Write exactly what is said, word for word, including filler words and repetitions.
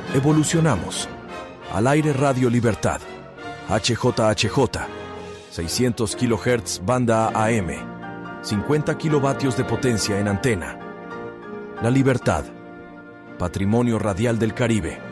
Evolucionamos. Al aire Radio Libertad. H J H J. seiscientos kilohertz banda A M. cincuenta kilovatios de potencia en antena. La Libertad. Patrimonio Radial del Caribe.